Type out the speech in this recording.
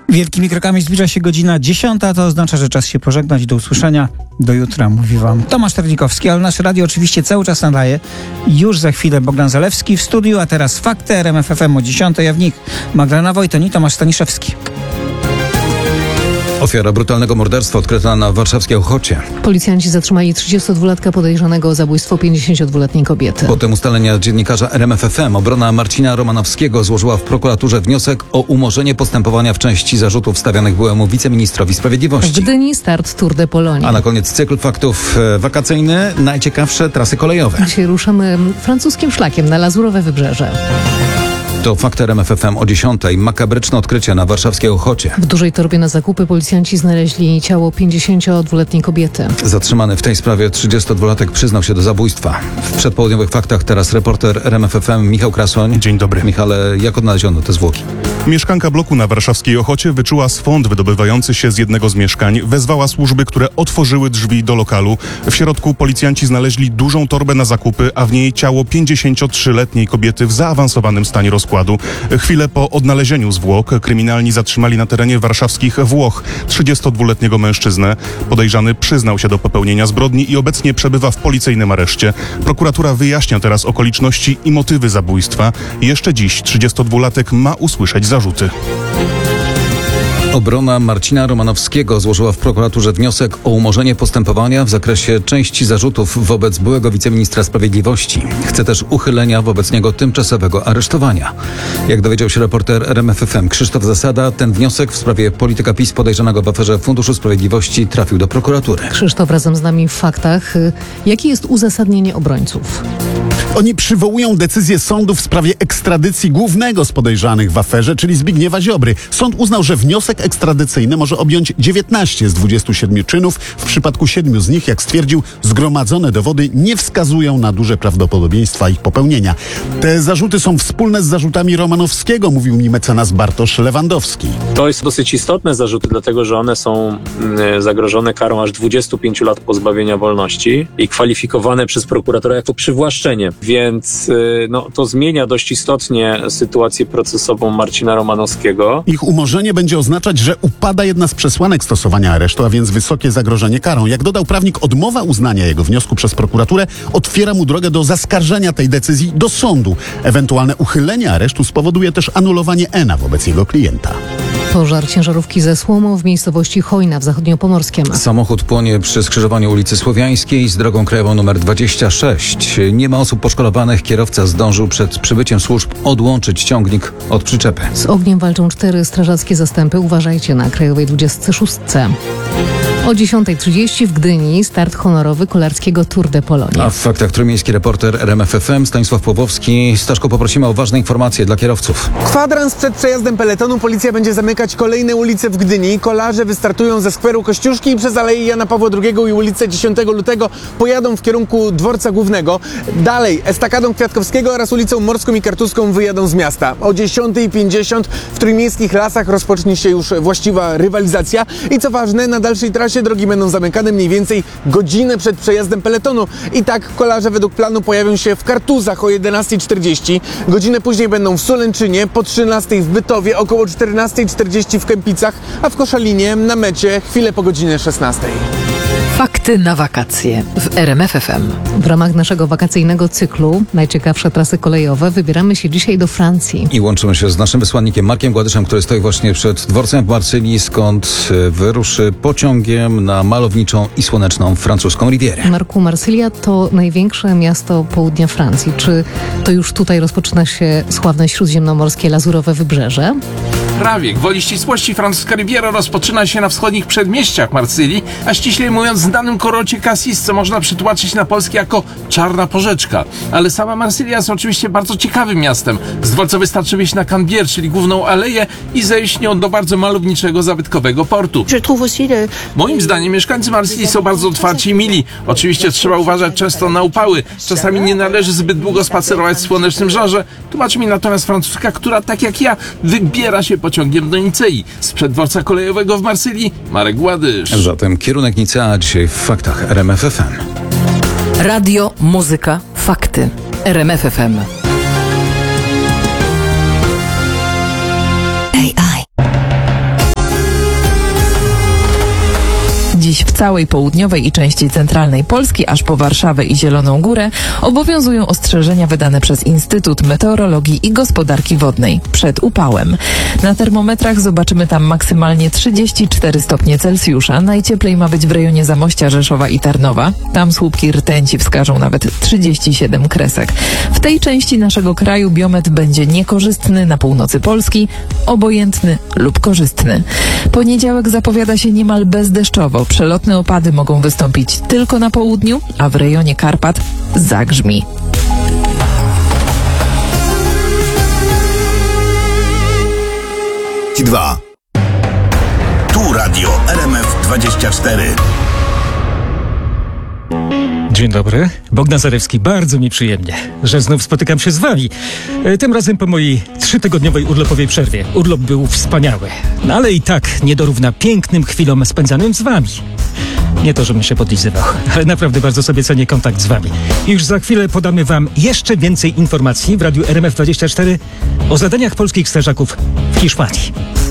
Wielkimi krokami zbliża się godzina 10, to oznacza, że czas się pożegnać. Do usłyszenia. Do jutra, mówi wam Tomasz Terlikowski, ale nasze radio oczywiście cały czas nadaje. Już za chwilę Bogdan Zalewski w studiu, a teraz fakty RMF FM o 10, a w nich Magdalena Wojton i Tomasz Staniszewski. Ofiara brutalnego morderstwa odkryta na warszawskiej Ochocie. Policjanci zatrzymali 32-latka podejrzanego o zabójstwo 52-letniej kobiety. Potem ustalenia dziennikarza RMF FM obrona Marcina Romanowskiego złożyła w prokuraturze wniosek o umorzenie postępowania w części zarzutów stawianych byłemu wiceministrowi W sprawiedliwości. Gdyni start Tour de Pologne. A na koniec cykl faktów wakacyjny, najciekawsze trasy kolejowe. Dzisiaj ruszymy francuskim szlakiem na Lazurowe Wybrzeże. To fakt RMF FM o 10. Makabryczne odkrycie na warszawskiej Ochocie. W dużej torbie na zakupy policjanci znaleźli ciało 52-letniej kobiety. Zatrzymany w tej sprawie 32-latek przyznał się do zabójstwa. W przedpołudniowych faktach teraz reporter RMF FM Michał Krasoń. Dzień dobry. Michale, jak odnaleziono te zwłoki? Mieszkanka bloku na warszawskiej Ochocie wyczuła swąd wydobywający się z jednego z mieszkań. Wezwała służby, które otworzyły drzwi do lokalu. W środku policjanci znaleźli dużą torbę na zakupy, a w niej ciało 53-letniej kobiety w zaawansowanym stanie rozkładu. Chwilę po odnalezieniu zwłok kryminalni zatrzymali na terenie warszawskich Włoch 32-letniego mężczyznę. Podejrzany przyznał się do popełnienia zbrodni i obecnie przebywa w policyjnym areszcie. Prokuratura wyjaśnia teraz okoliczności i motywy zabójstwa. Jeszcze dziś 32-latek ma usłyszeć zarzuty. Obrona Marcina Romanowskiego złożyła w prokuraturze wniosek o umorzenie postępowania w zakresie części zarzutów wobec byłego wiceministra sprawiedliwości. Chce też uchylenia wobec niego tymczasowego aresztowania. Jak dowiedział się reporter RMF FM Krzysztof Zasada, ten wniosek w sprawie polityka PiS podejrzanego w aferze Funduszu Sprawiedliwości trafił do prokuratury. Krzysztof razem z nami w faktach. Jakie jest uzasadnienie obrońców? Oni przywołują decyzję sądu w sprawie ekstradycji głównego z podejrzanych w aferze, czyli Zbigniewa Ziobry. Sąd uznał, że wniosek ekstradycyjny może objąć 19 z 27 czynów. W przypadku 7 z nich, jak stwierdził, zgromadzone dowody nie wskazują na duże prawdopodobieństwa ich popełnienia. Te zarzuty są wspólne z zarzutami Romanowskiego, mówił mi mecenas Bartosz Lewandowski. To jest dosyć istotne zarzuty, dlatego że one są zagrożone karą aż 25 lat pozbawienia wolności i kwalifikowane przez prokuratora jako przywłaszczenie. Więc to zmienia dość istotnie sytuację procesową Marcina Romanowskiego. Ich umorzenie będzie oznaczać, że upada jedna z przesłanek stosowania aresztu, a więc wysokie zagrożenie karą. Jak dodał prawnik, odmowa uznania jego wniosku przez prokuraturę otwiera mu drogę do zaskarżenia tej decyzji do sądu. Ewentualne uchylenie aresztu spowoduje też anulowanie ENA wobec jego klienta. Pożar ciężarówki ze słomą w miejscowości Chojna w zachodniopomorskiem. Samochód płonie przy skrzyżowaniu ulicy Słowiańskiej z drogą krajową nr 26. Nie ma osób poszkodowanych. Kierowca zdążył przed przybyciem służb odłączyć ciągnik od przyczepy. Z ogniem walczą 4 strażackie zastępy. Uważajcie na Krajowej 26. O 10:30 w Gdyni start honorowy kolarskiego Tour de Pologne. A w faktach trójmiejski reporter RMF FM Stanisław Płowowski. Staszko, poprosimy o ważne informacje dla kierowców. Kwadrans przed przejazdem peletonu policja będzie zamykać kolejne ulice w Gdyni. Kolarze wystartują ze skweru Kościuszki i przez Aleję Jana Pawła II i ulicę 10 lutego pojadą w kierunku dworca głównego. Dalej estakadą Kwiatkowskiego oraz ulicą Morską i Kartuską wyjadą z miasta. O 10:50 w trójmiejskich lasach rozpocznie się już właściwa rywalizacja i co ważne, na dalszej trasie drogi będą zamykane mniej więcej godzinę przed przejazdem peletonu. I tak kolarze według planu pojawią się w Kartuzach o 11:40. Godzinę później będą w Solęczynie, po 13:00 w Bytowie, około 14:40 w Kępicach, a w Koszalinie na mecie chwilę po godzinie 16:00. Fakty na wakacje w RMF FM. W ramach naszego wakacyjnego cyklu najciekawsze trasy kolejowe wybieramy się dzisiaj do Francji. I łączymy się z naszym wysłannikiem Markiem Gładyszem, który stoi właśnie przed dworcem w Marsylii, skąd wyruszy pociągiem na malowniczą i słoneczną francuską Rivierę. Marku, Marsylia to największe miasto południa Francji. Czy to już tutaj rozpoczyna się sławne śródziemnomorskie Lazurowe Wybrzeże? Prawie. Gwoli ścisłości francuska Riviera rozpoczyna się na wschodnich przedmieściach Marsylii, a ściślej mówiąc znanym korocie Cassis, co można przetłumaczyć na polskie jako Czarna Porzeczka. Ale sama Marsylia jest oczywiście bardzo ciekawym miastem. Z dworca wystarczy wyjść na Canbier, czyli główną aleję i zejść nią do bardzo malowniczego, zabytkowego portu. Moim zdaniem mieszkańcy Marsylii są bardzo otwarci i mili. Oczywiście trzeba uważać często na upały. Czasami nie należy zbyt długo spacerować w słonecznym żarze. Tłumaczy mi natomiast francuska, która tak jak ja wybiera się pociągiem do Nicei. Sprzed dworca kolejowego w Marsylii Marek Gładysz. Zatem kierunek Nicea dzisiaj w faktach RMF FM. Radio, muzyka, fakty. RMF FM. Dziś w całej południowej i części centralnej Polski, aż po Warszawę i Zieloną Górę, obowiązują ostrzeżenia wydane przez Instytut Meteorologii i Gospodarki Wodnej przed upałem. Na termometrach zobaczymy tam maksymalnie 34 stopnie Celsjusza. Najcieplej ma być w rejonie Zamościa, Rzeszowa i Tarnowa. Tam słupki rtęci wskażą nawet 37 kresek. W tej części naszego kraju biometr będzie niekorzystny, na północy Polski obojętny lub korzystny. Poniedziałek zapowiada się niemal bezdeszczowo. Przelotne opady mogą wystąpić tylko na południu, a w rejonie Karpat zagrzmi. Tu radio RMF24. Dzień dobry, Bogdan Zarewski. Bardzo mi przyjemnie, że znów spotykam się z wami. Tym razem po mojej 3-tygodniowej urlopowej przerwie. Urlop był wspaniały, no ale i tak nie dorówna pięknym chwilom spędzanym z wami. Nie to, żebym się podlizywał, ale naprawdę bardzo sobie cenię kontakt z wami. Już za chwilę podamy wam jeszcze więcej informacji w radiu RMF24 o zadaniach polskich strażaków w Hiszpanii.